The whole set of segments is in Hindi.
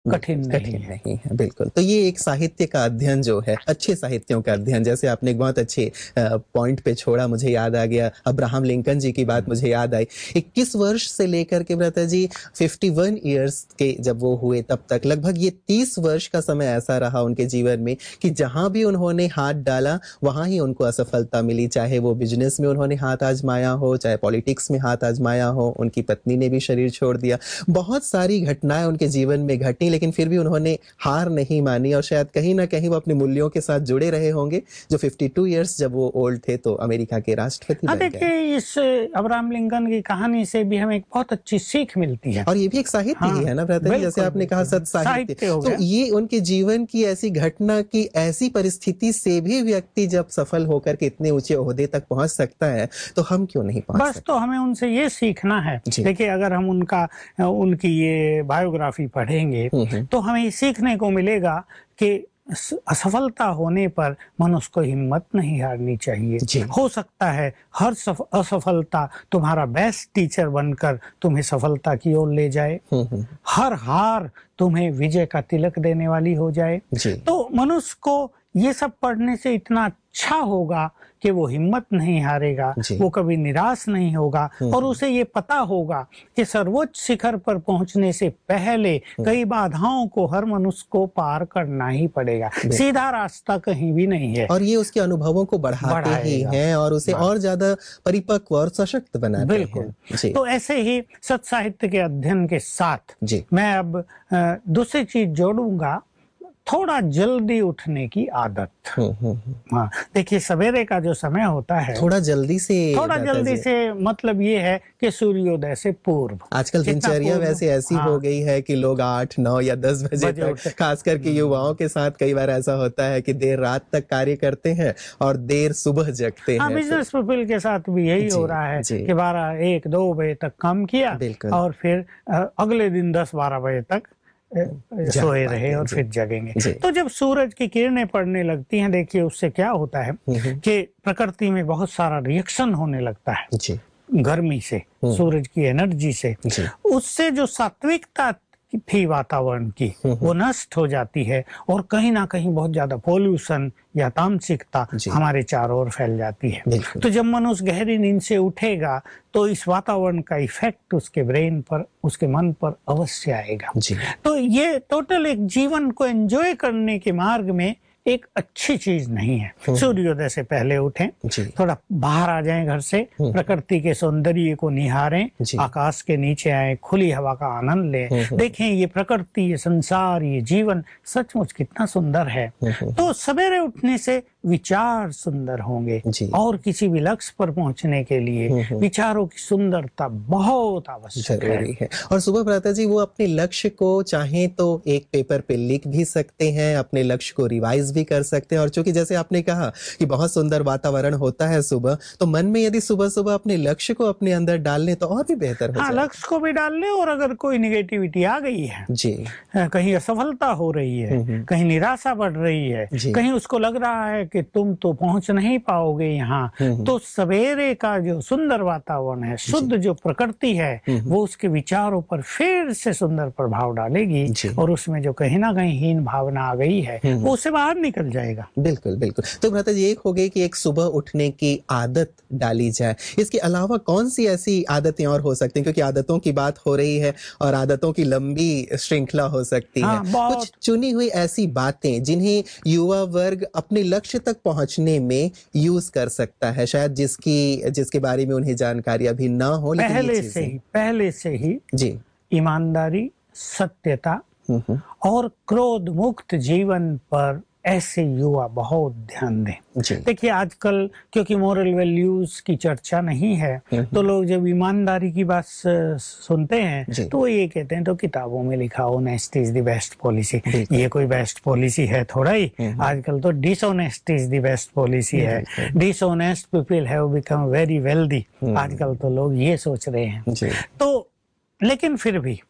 कठिन नहीं है। बिल्कुल। तो ये एक साहित्य का अध्ययन जो है, अच्छे साहित्यों का अध्ययन, जैसे आपने एक बहुत अच्छे पॉइंट पे छोड़ा, मुझे याद आ गया, अब्राहम लिंकन जी की बात मुझे याद आई। 21 वर्ष से लेकर के भ्राता जी 51 ईयर्स के जब वो हुए तब तक लगभग ये 30 वर्ष का समय ऐसा रहा उनके जीवन में कि जहां भी उन्होंने हाथ डाला वहां ही उनको असफलता मिली। चाहे वो बिजनेस में उन्होंने हाथ आजमाया हो, चाहे पॉलिटिक्स में हाथ आजमाया हो, उनकी पत्नी ने भी शरीर छोड़ दिया, बहुत सारी घटनाएं उनके जीवन में घटी, लेकिन फिर भी उन्होंने हार नहीं मानी और शायद कहीं ना कहीं वो अपने मूल्यों के साथ जुड़े रहे होंगे, जो 52 ईयर्स जब वो ओल्ड थे तो अमेरिका के राष्ट्रपति बन गए। देखिए, इस अब्राहम लिंकन की कहानी से भी हमें एक बहुत अच्छी सीख मिलती है, और ये भी एक साहित्य ही है ना भ्राता जी, जैसे आपने कहा सत साहित्य। तो ये उनके जीवन की ऐसी घटना की ऐसी परिस्थिति से भी व्यक्ति जब सफल होकर के इतने ऊंचे ओहदे तक पहुंच सकता है, तो हम क्यों नहीं पहुंच सकते? बस तो हमें उनसे ये सीखना है। देखिए, अगर हम उनकी ये बायोग्राफी पढ़ेंगे तो हमें ये सीखने को मिलेगा कि असफलता होने पर मनुष्य को हिम्मत नहीं हारनी चाहिए। हो सकता है हर असफलता तुम्हारा बेस्ट टीचर बनकर तुम्हें सफलता की ओर ले जाए, हर हार तुम्हें विजय का तिलक देने वाली हो जाए। तो मनुष्य को ये सब पढ़ने से इतना अच्छा होगा कि वो हिम्मत नहीं हारेगा, वो कभी निराश नहीं होगा, और उसे ये पता होगा कि सर्वोच्च शिखर पर पहुंचने से पहले कई बाधाओं को हर मनुष्य को पार करना ही पड़ेगा, सीधा रास्ता कहीं भी नहीं है। और ये उसके अनुभवों को बढ़ाते ही हैं और उसे और ज्यादा परिपक्व और सशक्त बनाते हैं। बिल्कुल। तो ऐसे ही सत साहित्य के अध्ययन के साथ मैं अब दूसरी चीज जोड़ूंगा, थोड़ा जल्दी उठने की आदत। हाँ, देखिए, सवेरे का जो समय होता है, थोड़ा जल्दी से मतलब ये है कि सूर्योदय से पूर्व। आजकल दिनचर्या वैसे ऐसी हो गई है कि लोग 8, 9 या 10 बजे तक, खास करके युवाओं के साथ कई बार ऐसा होता है कि देर रात तक कार्य करते हैं और देर सुबह जगते हैं। बिजनेस पीपल के साथ भी यही हो रहा है कि 12, 1, 2 बजे तक काम किया और फिर अगले दिन 10, 12 बजे तक सोए रहे और फिर जगेंगे। तो जब सूरज की किरणें पड़ने लगती हैं, देखिए उससे क्या होता है कि प्रकृति में बहुत सारा रिएक्शन होने लगता है गर्मी से, सूरज की एनर्जी से। उससे जो सात्विकता थी वातावरण की वो नष्ट हो जाती है और कहीं ना कहीं बहुत ज्यादा पोल्यूशन या तामसिकता हमारे चारों ओर फैल जाती है। तो जब मनुष्य गहरी नींद से उठेगा तो इस वातावरण का इफेक्ट उसके ब्रेन पर, उसके मन पर अवश्य आएगा। तो ये टोटल एक जीवन को एंजॉय करने के मार्ग में एक अच्छी चीज नहीं है। सूर्योदय से पहले उठें, थोड़ा बाहर आ जाएं घर से, प्रकृति के सौंदर्य को निहारें, आकाश के नीचे आए, खुली हवा का आनंद लें, देखें ये प्रकृति, ये संसार, ये जीवन सचमुच कितना सुंदर है। तो सवेरे उठने से विचार सुंदर होंगे और किसी भी लक्ष्य पर पहुंचने के लिए विचारों की सुंदरता बहुत आवश्यक है। और सुबह प्रातः जी वो अपने लक्ष्य को चाहे तो एक पेपर पे लिख भी सकते हैं, अपने लक्ष्य को रिवाइज भी कर सकते हैं। और चूंकि जैसे आपने कहा कि बहुत सुंदर वातावरण होता है सुबह, तो मन में यदि सुबह सुबह अपने लक्ष्य को अपने अंदर डाल लें तो और भी बेहतर हो जाए। लक्ष्य को भी डाल लें, और अगर कोई निगेटिविटी आ गई है, कहीं असफलता हो रही है, कहीं निराशा बढ़ रही है, कहीं उसको लग रहा है कि तुम तो पहुंच नहीं पाओगे यहाँ, तो सवेरे का जो सुंदर वातावरण है, शुद्ध जो प्रकृति है, वो उसके विचारों पर फिर से सुंदर प्रभाव डालेगी और उसमें जो कहीं ना कहीं हीन भावना आ गई है वो उससे बाहर निकल जाएगा। बिल्कुल बिल्कुल। तो भ्राता जी, एक हो गई कि एक सुबह उठने की आदत डाली जाए, इसके अलावा कौन सी ऐसी आदतें और हो सकती हैं? क्योंकि आदतों की बात हो रही है और आदतों की लंबी श्रृंखला हो सकती है। कुछ चुनी हुई ऐसी बातें जिन्हें युवा वर्ग अपने लक्ष्य तक पहुंचने में यूज कर सकता है, शायद जिसके बारे में उन्हें जानकारी अभी ना हो, लेकिन पहले से ही ईमानदारी, सत्यता और क्रोध मुक्त जीवन पर ऐसे युवा बहुत ध्यान दें। देखिए, आजकल क्योंकि मोरल वैल्यूज की चर्चा नहीं है, तो लोग जब ईमानदारी की बात सुनते हैं तो वो ये कहते हैं तो किताबों में लिखा honesty is the best policy. ये कोई बेस्ट पॉलिसी है थोड़ा ही, आजकल तो dishonesty is the best policy है। Dishonest people have become very wealthy, आजकल तो लोग ये सोच रहे हैं। तो लेकिन फिर भी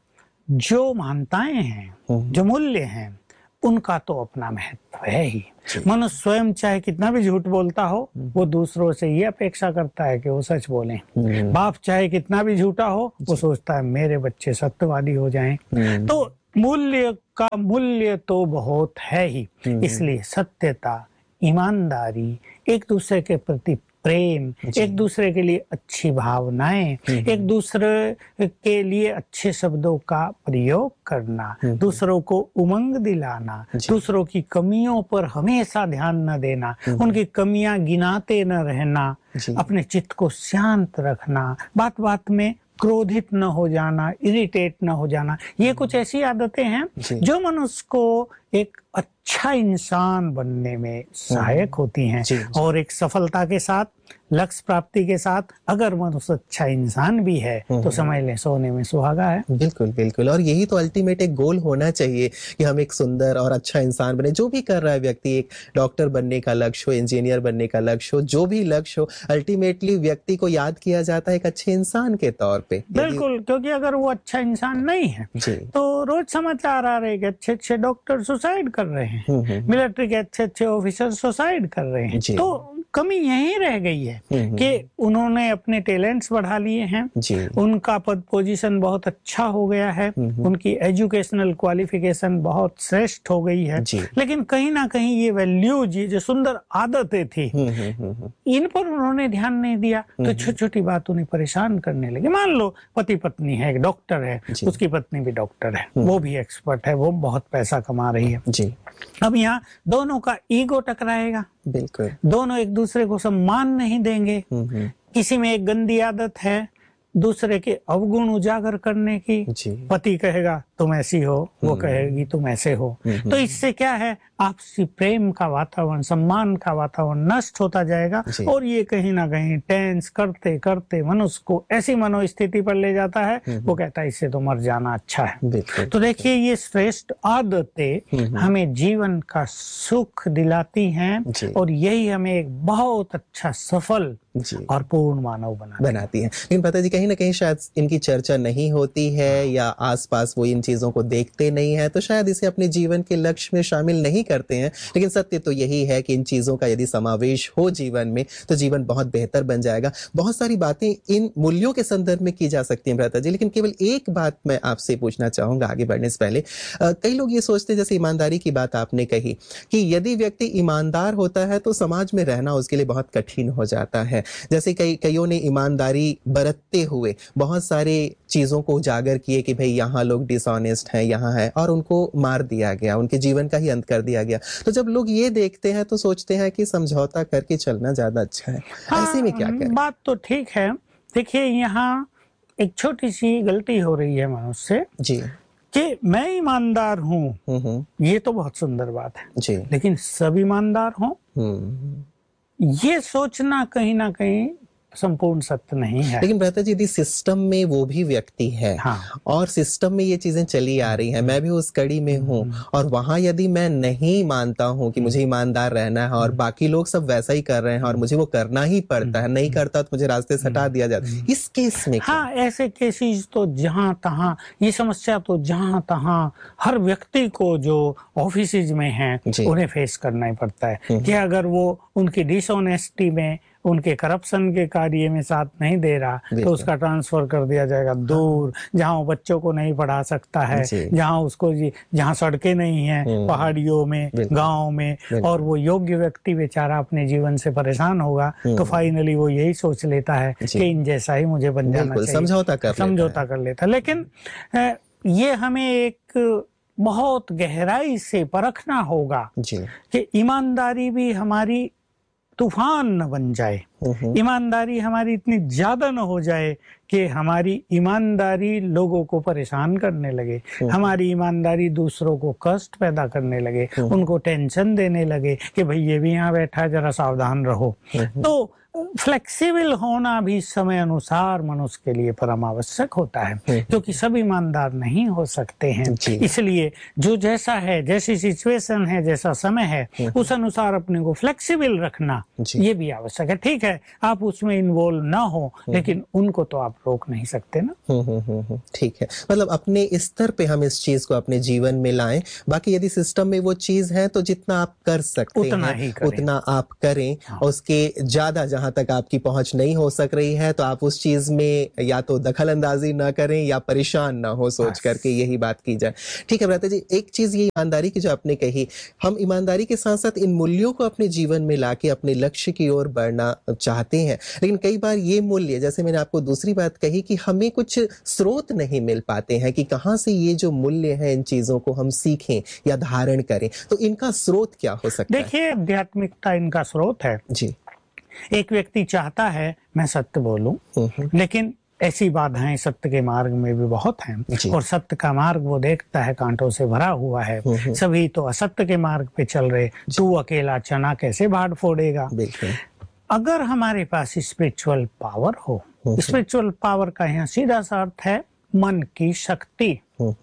जो मान्यताएं हैं, जो मूल्य हैं, उनका तो अपना महत्व है ही। मनुष्य स्वयं चाहे कितना भी झूठ बोलता हो, वो दूसरों से ये अपेक्षा करता है कि वो सच बोलें। बाप चाहे कितना भी झूठा हो, वो सोचता है मेरे बच्चे सत्यवादी हो जाएं। तो मूल्य का मूल्य तो बहुत है ही, इसलिए सत्यता, ईमानदारी, एक दूसरे के प्रति प्रेम, एक दूसरे के लिए अच्छी भावनाएं, एक दूसरे के लिए अच्छे शब्दों का प्रयोग करना, दूसरों को उमंग दिलाना, दूसरों की कमियों पर हमेशा ध्यान न देना, उनकी कमियां गिनाते न रहना, अपने चित्त को शांत रखना, बात बात में क्रोधित न हो जाना, इरिटेट न हो जाना, ये कुछ ऐसी आदतें हैं जो मनुष्य को एक अच्छा इंसान बनने में सहायक होती हैं। और एक सफलता के साथ, लक्ष्य प्राप्ति के साथ अगर मनुष्य अच्छा इंसान भी है तो समझ लें सोने में सुहागा है। बिल्कुल बिल्कुल, और यही तो अल्टीमेट एक गोल होना चाहिए कि हम एक सुंदर और अच्छा इंसान बने। जो भी कर रहा है व्यक्ति, एक डॉक्टर बनने का लक्ष्य हो, इंजीनियर बनने का लक्ष्य हो, जो भी लक्ष्य हो, अल्टीमेटली व्यक्ति को याद किया जाता है एक अच्छे इंसान के तौर पे। बिल्कुल, क्योंकि अगर वो अच्छा इंसान नहीं है तो रोज समाचार आ रहे हैं कि अच्छे अच्छे डॉक्टर सुसाइड कर रहे हैं, मिलिट्री के अच्छे अच्छे ऑफिसर सुसाइड कर रहे हैं। तो कमी यही रह गई है कि उन्होंने अपने टैलेंट्स बढ़ा लिए हैं, उनका पद पोजीशन बहुत अच्छा हो गया है, उनकी एजुकेशनल क्वालिफिकेशन बहुत श्रेष्ठ हो गई है, लेकिन कहीं ना कहीं ये वैल्यूज, ये जो सुंदर आदतें थी, इन पर उन्होंने ध्यान नहीं दिया, तो छोटी छोटी बात उन्हें परेशान करने लगे। मान लो पति पत्नी है, एक डॉक्टर है, उसकी पत्नी भी डॉक्टर है, वो भी एक्सपर्ट है, वो बहुत पैसा कमा रही है। अब यहाँ दोनों का ईगो टकराएगा, बिल्कुल, दोनों एक दूसरे को सम्मान नहीं देंगे। किसी में एक गंदी आदत है दूसरे के अवगुण उजागर करने की, पति कहेगा तुम ऐसी हो, वो कहेगी तुम ऐसे हो, तो इससे क्या है, आपसी प्रेम का वातावरण, सम्मान का वातावरण नष्ट होता जाएगा, और ये कहीं ना कहीं टेंस करते करते मनुष्य को ऐसी मनोस्थिति पर ले जाता है, वो कहता है इससे तो मर जाना अच्छा है। तो देखिए, ये श्रेष्ठ आदतें हमें जीवन का सुख दिलाती हैं, और यही हमें एक बहुत अच्छा, सफल और पूर्ण मानव बनाती है। लेकिन पता जी, कहीं ना कहीं शायद इनकी चर्चा नहीं होती है, या आसपास वो इन चीजों को देखते नहीं है, तो शायद इसे अपने जीवन के लक्ष्य में शामिल नहीं करते हैं। लेकिन सत्य तो यही है कि इन चीजों का यदि समावेश हो जीवन में, तो जीवन बहुत बेहतर बन जाएगा। बहुत सारी बातें इन मूल्यों के संदर्भ में की जा सकती हैं भ्राता जी, लेकिन केवल एक बात मैं आपसे पूछना चाहूंगा आगे बढ़ने से पहले। कई लोग ये सोचते हैं, जैसे ईमानदारी की बात आपने कही, कि यदि व्यक्ति ईमानदार होता है तो समाज में रहना उसके लिए बहुत कठिन हो जाता है। जैसे कईयों ने ईमानदारी बरतते हुए बहुत सारे चीजों को उजागर किए कि भाई यहाँ लोग डिसऑनेस्ट हैं, यहाँ है, और उनको मार दिया गया, उनके जीवन का ही अंत कर दिया गया। तो जब लोग ये देखते हैं तो सोचते हैं कि समझौता करके चलना ज्यादा अच्छा है। ऐसे में क्या करें? बात तो ठीक है। देखिए, यहाँ एक छोटी सी गलती हो रही है मनुष्य से कि मैं ईमानदार हूँ, ये तो बहुत सुंदर बात है, लेकिन सब ईमानदार हों, ये सोचना कहीं ना कहीं संपूर्ण सत्य नहीं है। लेकिन भ्राता जी, यदि सिस्टम में वो भी व्यक्ति है, और सिस्टम में ये चीजें चली आ रही हैं, मैं भी उस कड़ी में हूँ, और वहां यदि मैं नहीं मानता हूँ कि मुझे ईमानदार रहना है, और बाकी लोग सब वैसा ही कर रहे हैं और मुझे वो करना ही पड़ता है, नहीं करता तो मुझे रास्ते से हटा दिया जाता है, इस केस में ऐसे केसेस तो जहां तहां, ये समस्या तो जहां तहां हर व्यक्ति को जो ऑफिसेज में है उन्हें फेस करना ही पड़ता है कि अगर वो उनकी डिसऑनेस्टी में, उनके करप्शन के कार्य में साथ नहीं दे रहा, तो उसका ट्रांसफर कर दिया जाएगा दूर, जहां वो बच्चों को नहीं पढ़ा सकता है, जहां सड़कें नहीं है, पहाड़ियों में, गांव में, और वो योग्य व्यक्ति बेचारा अपने जीवन से परेशान होगा, तो फाइनली वो यही सोच लेता है कि इन जैसा ही मुझे बन जाना चाहिए, समझौता कर लेता। लेकिन ये हमें एक बहुत गहराई से परखना होगा कि ईमानदारी भी हमारी तूफान न बन जाए, ईमानदारी हमारी इतनी ज्यादा न हो जाए कि हमारी ईमानदारी लोगों को परेशान करने लगे, हमारी ईमानदारी दूसरों को कष्ट पैदा करने लगे, उनको टेंशन देने लगे कि भाई ये भी यहाँ बैठा है, जरा सावधान रहो। तो फ्लेक्सिबल होना भी समय अनुसार मनुष्य के लिए परम आवश्यक होता है, क्योंकि सब ईमानदार नहीं हो सकते हैं। इसलिए जो जैसा है, जैसी सिचुएशन है, जैसा समय है, उस अनुसार अपने को फ्लेक्सिबल रखना ये भी आवश्यक है। ठीक है, आप उसमें इन्वॉल्व ना हो, लेकिन उनको तो आप रोक नहीं सकते ना। ठीक है, मतलब अपने स्तर पे हम इस चीज को अपने जीवन में लाएं। बाकी यदि सिस्टम में वो चीज है तो जितना आप कर सकते हैं उतना आप करें, उसके ज्यादा जहां जहां तक आपकी पहुंच नहीं हो सक रही है तो आप उस चीज में या तो दखल अंदाजी ना करें या परेशान ना हो सोच करके, यही बात की जाए। ठीक है भ्राता जी, एक चीज ये ईमानदारी की जो आपने कही, हम ईमानदारी के साथ साथ इन मूल्यों को अपने जीवन में लाके अपने लक्ष्य की ओर बढ़ना चाहते हैं, लेकिन कई बार ये मूल्य, जैसे मैंने आपको दूसरी बात कही कि हमें कुछ स्रोत नहीं मिल पाते हैं कि कहां से ये जो मूल्य है इन चीजों को हम सीखें या धारण करें, तो इनका स्रोत क्या हो सकता है? देखिए, आध्यात्मिकता इनका स्रोत है जी। एक व्यक्ति चाहता है मैं सत्य बोलूं, लेकिन ऐसी बाधाएं सत्य के मार्ग में भी बहुत हैं, और सत्य का मार्ग वो देखता है कांटों से भरा हुआ है, सभी तो असत्य के मार्ग पे चल रहे, तू अकेला चना कैसे भाड़ फोड़ेगा। अगर हमारे पास स्पिरिचुअल पावर हो, स्पिरिचुअल पावर का यहाँ सीधा सा अर्थ है मन की शक्ति।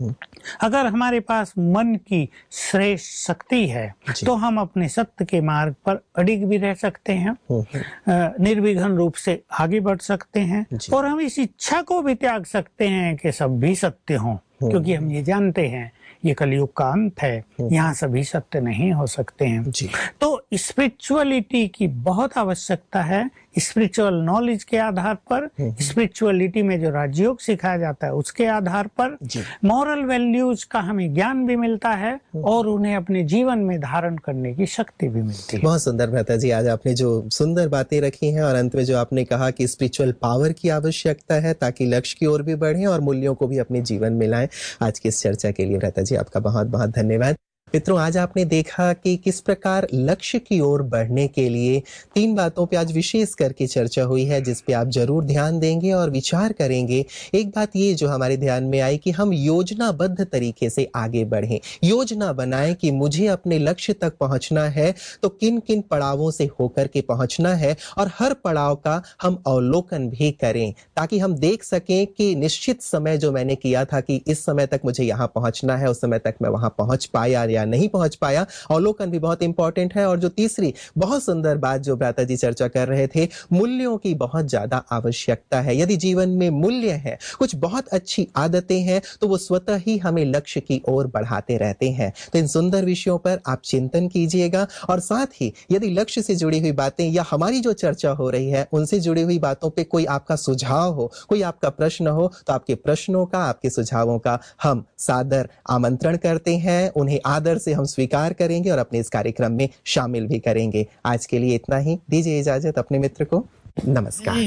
अगर हमारे पास मन की श्रेष्ठ शक्ति है तो हम अपने सत्य के मार्ग पर अडिग भी रह सकते हैं, निर्विघ्न रूप से आगे बढ़ सकते हैं, और हम इस इच्छा को भी त्याग सकते हैं कि सब भी सत्य हों, क्योंकि हम ये जानते हैं ये कलयुग का अंत है, यहाँ सभी सत्य नहीं हो सकते हैं। तो स्पिरिचुअलिटी की बहुत आवश्यकता है। स्पिरिचुअल नॉलेज के आधार पर, स्पिरिचुअलिटी में जो राजयोग सिखाया जाता है उसके आधार पर, मॉरल वैल्यूज का हमें ज्ञान भी मिलता है और उन्हें अपने जीवन में धारण करने की शक्ति भी मिलती है। बहुत सुंदर भ्राता जी, आज आपने जो सुंदर बातें रखी हैं और अंत में जो आपने कहा कि स्पिरिचुअल पावर की आवश्यकता है ताकि लक्ष्य की ओर भी बढ़े और मूल्यों को भी अपने जीवन में लाएं, आज की इस चर्चा के लिए भ्राता जी आपका बहुत बहुत धन्यवाद। मित्रों, आज आपने देखा कि किस प्रकार लक्ष्य की ओर बढ़ने के लिए 3 बातों पे आज विशेष करके चर्चा हुई है, जिस पे आप जरूर ध्यान देंगे और विचार करेंगे। एक बात ये जो हमारे ध्यान में आई कि हम योजनाबद्ध तरीके से आगे बढ़ें, योजना बनाएं कि मुझे अपने लक्ष्य तक पहुंचना है तो किन किन पड़ावों से होकर के पहुंचना है, और हर पड़ाव का हम अवलोकन भी करें ताकि हम देख सकें कि निश्चित समय जो मैंने किया था कि इस समय तक मुझे यहाँ पहुंचना है, उस समय तक मैं वहां पहुंच पाया या नहीं पहुंच पाया। अवलोकन भी बहुत इंपॉर्टेंट है। और जो तीसरी बहुत सुंदर बात जो भ्राता जी चर्चा कर रहे थे, मूल्यों की बहुत ज्यादा आवश्यकता है। यदि जीवन में मूल्य है, कुछ बहुत अच्छी आदतें हैं, तो वो स्वतः ही हमें लक्ष्य की ओर बढ़ाते रहते हैं। तो इन सुंदर विषयों पर आप चिंतन कीजिएगा, और साथ ही यदि लक्ष्य से जुड़ी हुई बातें या हमारी जो चर्चा हो रही है उनसे जुड़ी हुई बातों पे कोई आपका सुझाव हो, कोई आपका प्रश्न हो, तो आपके प्रश्नों का, आपके सुझावों का हम सादर आमंत्रण करते हैं। उन्हें आदर से हम स्वीकार करेंगे और अपने इस कार्यक्रम में शामिल भी करेंगे। आज के लिए इतना ही, दीजिए इजाजत अपने मित्र को। नमस्कार।